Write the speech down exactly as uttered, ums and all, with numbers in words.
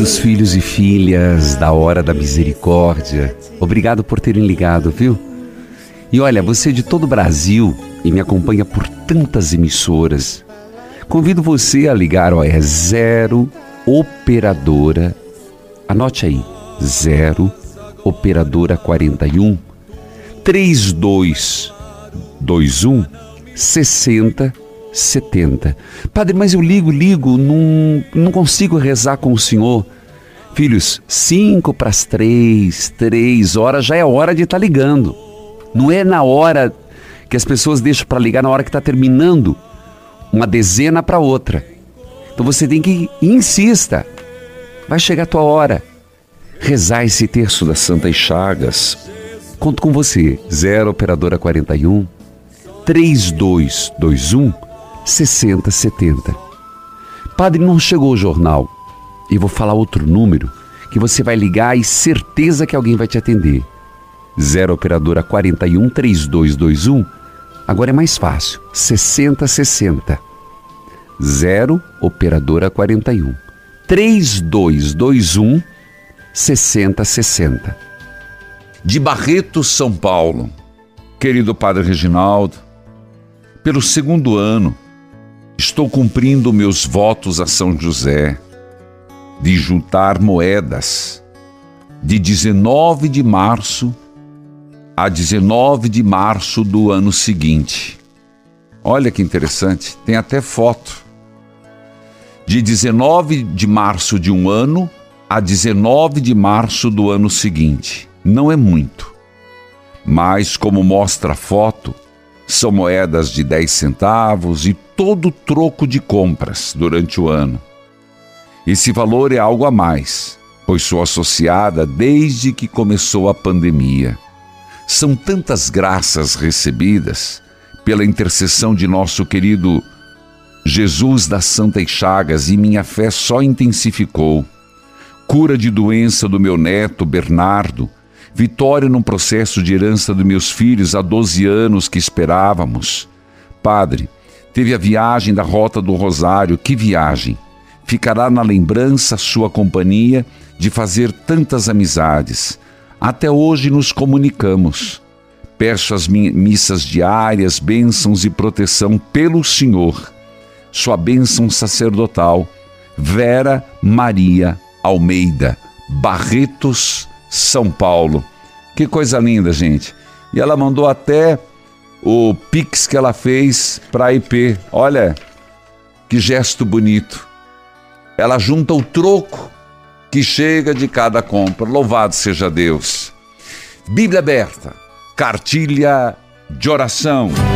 Queridos filhos e filhas da Hora da Misericórdia, obrigado por terem ligado, viu? E olha, você de todo o Brasil e me acompanha por tantas emissoras, convido você a ligar, ó, é zero operadora, anote aí, zero operadora quarenta e um, trinta e dois, vinte e um, sessenta, setenta. Padre, mas eu ligo, ligo, não, não consigo rezar com o senhor. Filhos, cinco para as três, três horas já é hora de estar ligando. Não é na hora que as pessoas deixam para ligar, na hora que está terminando uma dezena para outra. Então você tem que ir, insista, vai chegar a tua hora. Rezar esse terço das Santas Chagas. Conto com você, zero operadora quarenta e um, trinta e dois, vinte e um, sessenta, setenta. Padre, não chegou o jornal. E vou falar outro número que você vai ligar e certeza que alguém vai te atender. zero operadora quarenta e um, trinta e dois, vinte e um. Agora é mais fácil, sessenta, sessenta. zero operadora quarenta e um, trinta e dois, vinte e um, sessenta, sessenta. De Barretos, São Paulo. Querido Padre Reginaldo, pelo segundo ano estou cumprindo meus votos a São José de juntar moedas de dezenove de março a dezenove de março do ano seguinte. Olha que interessante, tem até foto. De dezenove de março de um ano a dezenove de março do ano seguinte. Não é muito, mas como mostra a foto, são moedas de dez centavos e todo troco de compras durante o ano. Esse valor é algo a mais, pois sou associada desde que começou a pandemia. São tantas graças recebidas pela intercessão de nosso querido Jesus das Santas Chagas, e minha fé só intensificou. Cura de doença do meu neto Bernardo, vitória no processo de herança dos meus filhos há doze anos que esperávamos. Padre, teve a viagem da Rota do Rosário, que viagem! Ficará na lembrança a sua companhia de fazer tantas amizades. Até hoje nos comunicamos. Peço as missas diárias, bênçãos e proteção pelo Senhor. Sua bênção sacerdotal, Vera Maria Almeida, Barretos, São Paulo. Que coisa linda, gente. E ela mandou até o Pix que ela fez para a I P. Olha, que gesto bonito. Ela junta o troco que chega de cada compra. Louvado seja Deus. Bíblia aberta, cartilha de oração.